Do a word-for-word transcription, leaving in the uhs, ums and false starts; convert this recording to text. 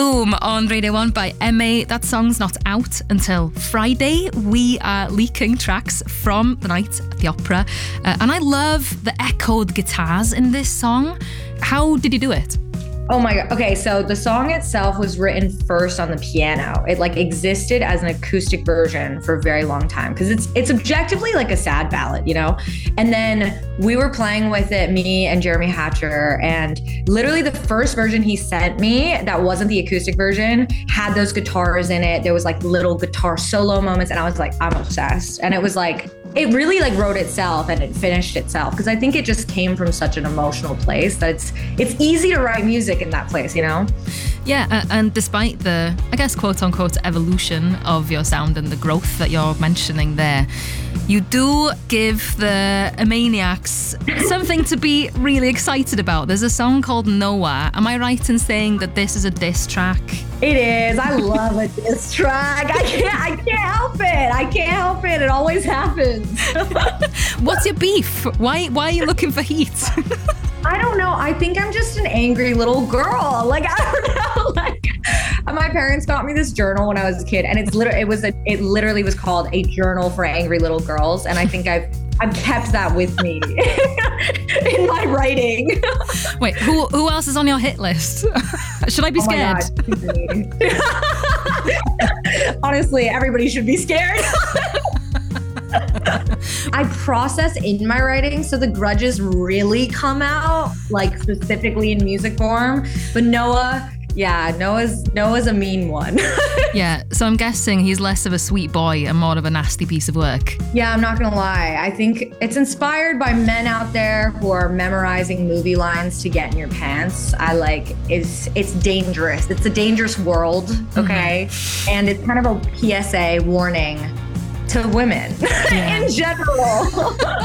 Boom on Radio one by M A. That song's not out until Friday. We are leaking tracks from the night at the opera. Uh, and I love the echoed guitars in this song. How did you do it? Oh my God. Okay, so the song itself was written first on the piano. It like existed as an acoustic version for a very long time because it's it's objectively like a sad ballad, you know? And then we were playing with it, me and Jeremy Hatcher, and literally the first version he sent me that wasn't the acoustic version had those guitars in it. There was like little guitar solo moments and I was like, I'm obsessed. And it was like, it really like wrote itself and it finished itself because I think it just came from such an emotional place that it's it's easy to write music in that place, you know? Yeah, uh, and despite the, I guess, quote unquote, evolution of your sound and the growth that you're mentioning there, you do give the Maniacs something to be really excited about. There's a song called Noah. Am I right in saying that this is a diss track? It is. I love a diss track. I can't, I can't help it. I can't help it. It always happens. What's your beef? Why, why are you looking for heat? I don't know. I think I'm just an angry little girl. Like, I don't know. Like, my parents got me this journal when I was a kid, and it's literally it was a it literally was called A Journal for Angry Little Girls, and I think I've I've kept that with me in my writing. Wait, who who else is on your hit list? Should I be oh scared? Honestly, everybody should be scared. I process in my writing, so the grudges really come out, like specifically in music form. But Noah, yeah, Noah's Noah's a mean one. Yeah, so I'm guessing he's less of a sweet boy and more of a nasty piece of work. Yeah, I'm not gonna lie. I think it's inspired by men out there who are memorizing movie lines to get in your pants. I like it's it's dangerous. It's a dangerous world, okay? Mm-hmm. And it's kind of a P S A warning to women yeah. in general.